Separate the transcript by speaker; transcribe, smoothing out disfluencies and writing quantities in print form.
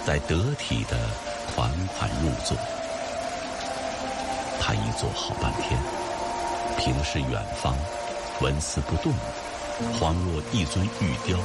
Speaker 1: 在得体地款款入座。他一坐好半天，平视远方，纹丝不动，恍若一尊玉雕。